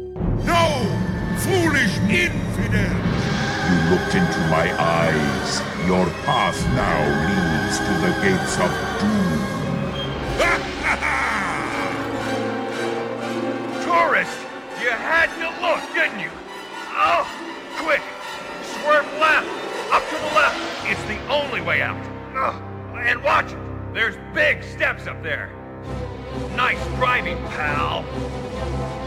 No! Foolish infidel! You looked into my eyes. Your path now leads to the gates of doom. Tourist! You had to look, didn't you? Oh! Quick! Swerve left! Up to the left! It's the only way out! Oh, and watch it! There's big steps up there! Nice driving, pal!